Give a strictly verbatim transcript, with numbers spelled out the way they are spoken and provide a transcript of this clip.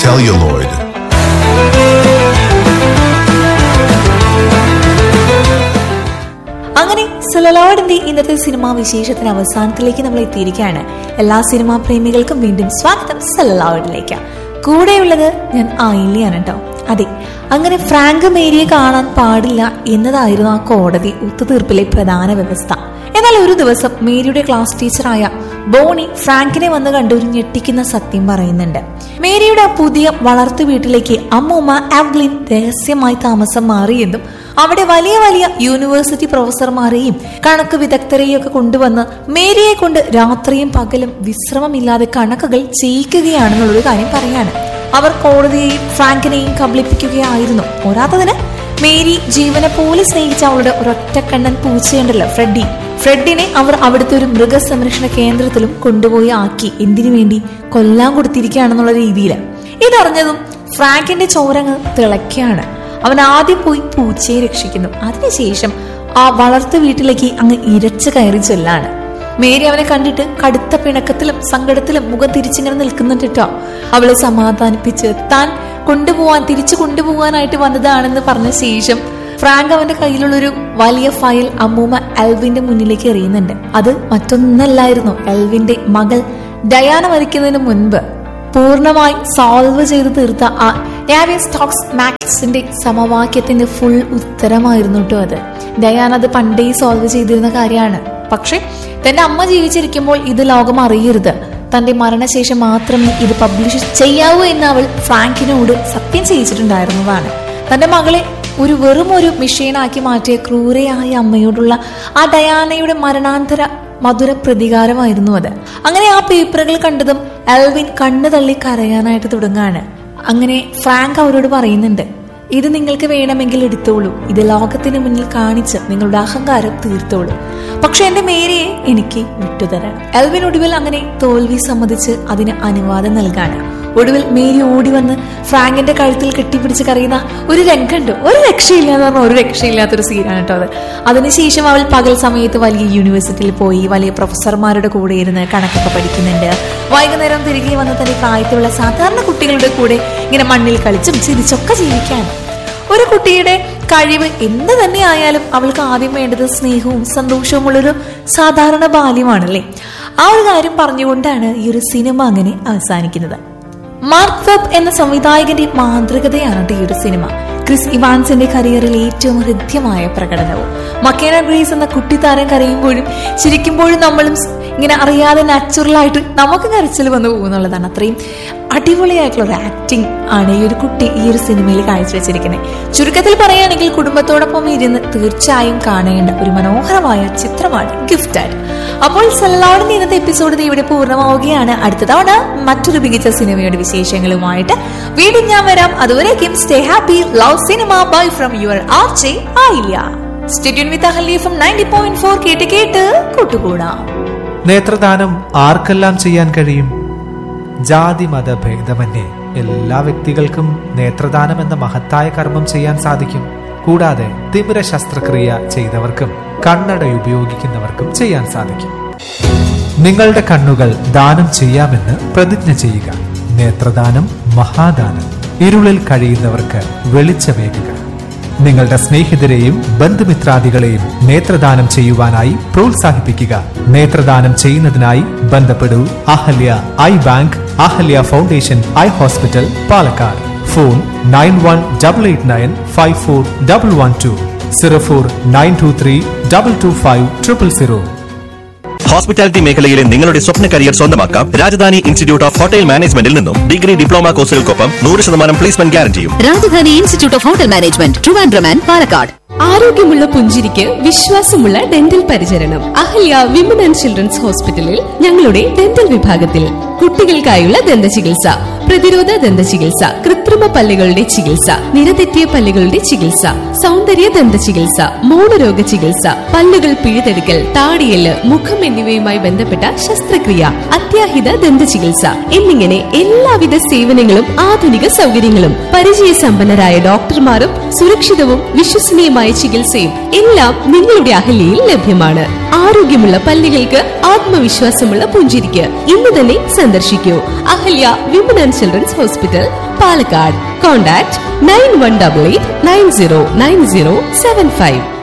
celluloid. അങ്ങനെ സെല്ലുലോയിഡിന്റെ ഇന്നത്തെ cinema വിശേഷത്തിന് അവസാനത്തിലേക്ക് നമ്മൾ എത്തിയിരിക്കുകയാണ്. എല്ലാ സിനിമാ പ്രേമികൾക്കും വീണ്ടും സ്വാഗതം സെല്ലുലോയിഡിലേക്ക്. കൂടെയുള്ളത് ഞാൻ ആയില്യാണ് കേട്ടോ. അതെ, അങ്ങനെ ഫ്രാങ്ക് മേരിയെ കാണാൻ പാടില്ല എന്നതായിരുന്നു ആ കോടതി ഒത്തുതീർപ്പിലെ പ്രധാന വ്യവസ്ഥ. എന്നാൽ ഒരു ദിവസം മേരിയുടെ ക്ലാസ് ടീച്ചറായ ബോണി ഫ്രാങ്കിനെ വന്ന് കണ്ട് ഒരു ഞെട്ടിക്കുന്ന സത്യം പറയുന്നുണ്ട്. മേരിയുടെ പുതിയ വളർത്തു വീട്ടിലേക്ക് അമ്മൂമ്മ എവ്ലിൻ രഹസ്യമായി താമസം മാറിയെന്നും അവിടെ വലിയ വലിയ യൂണിവേഴ്സിറ്റി പ്രൊഫസർമാരെയും കണക്ക് വിദഗ്ധരെയും ഒക്കെ കൊണ്ടുവന്ന് മേരിയെ കൊണ്ട് രാത്രിയും പകലും വിശ്രമമില്ലാതെ കണക്കുകൾ ചെയ്യിക്കുകയാണെന്നുള്ളൊരു കാര്യം പറയാണ്. അവർ കോടതിയെയും ഫ്രാങ്കിനെയും കബളിപ്പിക്കുകയായിരുന്നു. പോരാത്തതിന് മേരി ജീവനെ പോലെ സ്നേഹിച്ച അവളുടെ ഒരൊറ്റക്കണ്ണൻ പൂച്ചയുണ്ടല്ലോ ഫ്രെഡി, ഫ്രെഡിനെ അവർ അവിടുത്തെ ഒരു മൃഗസംരക്ഷണ കേന്ദ്രത്തിലും കൊണ്ടുപോയി ആക്കി. എന്തിനു വേണ്ടി? കൊല്ലാൻ കൊടുത്തിരിക്കുകയാണെന്നുള്ള രീതിയിൽ. ഇതറിഞ്ഞതും ഫ്രാങ്കിന്റെ ചോരങ്ങ് തിളയ്ക്കാണ്. അവൻ ആദ്യം പോയി പൂച്ചയെ രക്ഷിക്കുന്നു. അതിനുശേഷം ആ വളർത്തു വീട്ടിലേക്ക് അങ്ങ് ഇരച്ചു കയറി ചെല്ലാണ്. മേരി അവനെ കണ്ടിട്ട് കടുത്ത പിണക്കത്തിലും സങ്കടത്തിലും മുഖം തിരിച്ചിങ്ങനെ നിൽക്കുന്നുണ്ട് കേട്ടോ. അവളെ സമാധാനിപ്പിച്ച് താൻ കൊണ്ടുപോവാൻ തിരിച്ചു കൊണ്ടുപോകാനായിട്ട് വന്നതാണെന്ന് പറഞ്ഞ ശേഷം ഫ്രാങ്ക് അവന്റെ കയ്യിലുള്ളൊരു വലിയ ഫയൽ അമ്മൂമ്മ എൽവിന്റെ മുന്നിലേക്ക് എറിയുന്നുണ്ട്. അത് മറ്റൊന്നല്ലായിരുന്നു, എൽവിന്റെ മകൾ ഡയാന മരിക്കുന്നതിന് മുൻപ് പൂർണ്ണമായി സോൾവ് ചെയ്ത് തീർത്ത ആ നാവിയർ-സ്റ്റോക്സ് മാക്സിന്റെ സമവാക്യത്തിന്റെ ഫുൾ ഉത്തരമായിരുന്നു കേട്ടോ അത്. ഡയാന അത് പണ്ടേ സോൾവ് ചെയ്തിരുന്ന കാര്യമാണ്. പക്ഷെ തന്റെ അമ്മ ജീവിച്ചിരിക്കുമ്പോൾ ഇത് ലോകം അറിയരുത്, തന്റെ മരണശേഷം മാത്രമേ ഇത് പബ്ലിഷ് ചെയ്യാവൂ എന്ന് അവൾ ഫ്രാങ്കിനോട് സത്യം ചെയ്യിച്ചിട്ടുണ്ടായിരുന്നതാണ്. തന്റെ മകളെ ഒരു വെറും ഒരു മിഷീനാക്കി മാറ്റിയ ക്രൂരയായ അമ്മയോടുള്ള ആ ഡയാനയുടെ മരണാന്തര മധുര പ്രതികാരമായിരുന്നു അത്. അങ്ങനെ ആ പേപ്പറുകൾ കണ്ടതും എൽവിൻ കണ്ണു തള്ളി കരയാനായിട്ട് തുടങ്ങാണ്. അങ്ങനെ ഫ്രാങ്ക് അവരോട് പറയുന്നുണ്ട്, ഇത് നിങ്ങൾക്ക് വേണമെങ്കിൽ എടുത്തോളൂ, ഇത് ലോകത്തിന് മുന്നിൽ കാണിച്ച് നിങ്ങളുടെ അഹങ്കാരം തീർത്തോളൂ, പക്ഷെ എന്റെ മേരിയെ എനിക്ക് വിട്ടുതരണം. എൽവിൻ ഒടുവിൽ അങ്ങനെ തോൽവി സമ്മതിച്ച് അതിന് അനുവാദം നൽകാണ്. ഒടുവിൽ മേരി ഓടി വന്ന് ഫ്രാങ്കിന്റെ കഴുത്തിൽ കെട്ടിപ്പിടിച്ച് കരയുന്ന ഒരു രംഗമുണ്ട്. ഒരു രക്ഷയില്ല എന്ന് പറഞ്ഞാൽ ഒരു രക്ഷയില്ലാത്തൊരു സീനാണ് കേട്ടോ അത്. അതിനുശേഷം അവൾ പകൽ സമയത്ത് വലിയ യൂണിവേഴ്സിറ്റിയിൽ പോയി വലിയ പ്രൊഫസർമാരുടെ കൂടെ ഇരുന്ന് കണക്കൊക്കെ പഠിക്കുന്നുണ്ട്. വൈകുന്നേരം തിരികെ വന്ന് തന്റെ പ്രായത്തിലുള്ള സാധാരണ കുട്ടികളുടെ കൂടെ ഇങ്ങനെ മണ്ണിൽ കളിച്ചും ചിരിച്ചൊക്കെ ജീവിക്കാണ്. ഒരു കുട്ടിയുടെ കഴിവ് എന്ത് തന്നെ ആയാലും അവൾക്ക് ആദ്യം വേണ്ടത് സ്നേഹവും സന്തോഷവും ഉള്ളൊരു സാധാരണ ബാല്യമാണല്ലേ. ആ ഒരു കാര്യം പറഞ്ഞുകൊണ്ടാണ് ഈ ഒരു സിനിമ അങ്ങനെ അവസാനിക്കുന്നത്. മാർക്ക് വെബ് എന്ന സംവിധായകന്റെ മാന്ത്രികതയാണ് ഈ ഒരു സിനിമ. ക്രിസ് ഇവാൻസിന്റെ കരിയറിൽ ഏറ്റവും ഹൃദ്യമായ പ്രകടനവും. മക്കേന ഗ്രേസ് എന്ന കുട്ടിത്താരം കരയുമ്പോഴും ചിരിക്കുമ്പോഴും നമ്മളും ഇങ്ങനെ അറിയാതെ നാച്ചുറലായിട്ട് നമുക്ക് കരച്ചിൽ വന്നു പോകുന്നുള്ളതാണ്. അത്രയും അടിപൊളിയായിട്ടുള്ള ഒരു ആക്ടിങ് ആണ് ഈ ഒരു കുട്ടി ഈ ഒരു സിനിമയിൽ കാഴ്ചവെച്ചിരിക്കുന്നത്. ചുരുക്കത്തിൽ പറയുകയാണെങ്കിൽ കുടുംബത്തോടൊപ്പം ഇരുന്ന് തീർച്ചയായും കാണേണ്ട ഒരു മനോഹരമായ ചിത്രമാണ് ഗിഫ്റ്റഡ്. അപ്പോൾ സെല്ലുലോയിഡിന്റെ ഇന്നത്തെ എപ്പിസോഡ് ഇവിടെ പൂർണ്ണമാവുകയാണ്. അടുത്ത തവണ മറ്റൊരു മികച്ച സിനിമയുടെ വിശേഷങ്ങളുമായിട്ട് വീണ്ടും ഞാൻ വരാം. അതുവരേക്കും stay happy, love cinema, bye from your RJ Ayilya. Stay tune with Ahalya from ninety point four. കേട്ട് കേട്ട് കൂട്ടുകൂടാം. നേത്രദാനം ആർക്കെല്ലാം ചെയ്യാൻ കഴിയും? ജാതി മത ഭേദമന്യേ എല്ലാ വ്യക്തികൾക്കും നേത്രദാനം എന്ന മഹത്തായ കർമ്മം ചെയ്യാൻ സാധിക്കും. കൂടാതെ തിമിര ശസ്ത്രക്രിയ ചെയ്തവർക്കും കണ്ണട ഉപയോഗിക്കുന്നവർക്കും ചെയ്യാൻ സാധിക്കും. നിങ്ങളുടെ കണ്ണുകൾ ദാനം ചെയ്യാമെന്ന് പ്രതിജ്ഞ ചെയ്യുക. നേത്രദാനം മഹാദാനം. ഇരുളിൽ കഴിയുന്നവർക്ക് വെളിച്ചമേകുക. നിങ്ങളുടെ സ്നേഹിതരെയും ബന്ധുമിത്രാദികളെയും നേത്രദാനം ചെയ്യുവാനായി പ്രോത്സാഹിപ്പിക്കുക. നേത്രദാനം ചെയ്യുന്നതിനായി ബന്ധപ്പെടൂ Ahalya I bank, Ahalya foundation eye hospital, Palakkad. Phone nine one double eight nine five four double one two, zero four nine to three double two five triple zero. Hospitality മേഖലയിലെ നിങ്ങളുടെ സ്വപ്ന കരിയർ സ്വന്തമാക്കാം രാജധാനി ഇൻസ്റ്റിറ്റ്യൂട്ട് ഓഫ് ഹോട്ടൽ മാനേജ്മെന്റിൽ നിന്നും. Degree diploma കോഴ്സുകൾക്കൊപ്പം നൂറ് ശതമാനം placement ഗ്യാരണ്ടിയും. Rajdhani institute of hotel management, Trivandrum and Palakkad. ആരോഗ്യമുള്ള പുഞ്ചിരിക്ക് വിശ്വാസമുള്ള ഡെന്റൽ പരിചരണം അഹല്യ വിമൻ ആൻഡ് ചിൽഡ്രൻസ് ഹോസ്പിറ്റലിൽ ഞങ്ങളുടെ ഡെന്റൽ വിഭാഗത്തിൽ. കുട്ടികൾക്കായുള്ള ദന്ത ചികിത്സ, പ്രതിരോധ ദന്ത ചികിത്സ, കൃത്രിമ പല്ലുകളുടെ ചികിത്സ, നിരതെറ്റിയ പല്ലുകളുടെ ചികിത്സ, സൗന്ദര്യ ദന്ത ചികിത്സ, മൗനരോഗ ചികിത്സ, പല്ലുകൾ പിഴുതെടുക്കൽ, താടിയല്, മുഖം എന്നിവയുമായി ബന്ധപ്പെട്ട ശസ്ത്രക്രിയ, അത്യാഹിത ദന്ത ചികിത്സ എന്നിങ്ങനെ എല്ലാവിധ സേവനങ്ങളും ആധുനിക സൗകര്യങ്ങളും പരിചയസമ്പന്നരായ ഡോക്ടർമാരും സുരക്ഷിതവും വിശ്വസനീയമായ ചികിത്സയും എല്ലാം നിങ്ങളുടെ അഹല്യയിൽ ലഭ്യമാണ്. ആരോഗ്യമുള്ള പല്ലുകൾക്ക് ആത്മവിശ്വാസമുള്ള പുഞ്ചിരിക്ക് ഇന്ന് തന്നെ സന്ദർശിക്കൂ Ahalya women and and children's hospital, Palakkad. Contact nine one double eight nine zero nine zero seven five.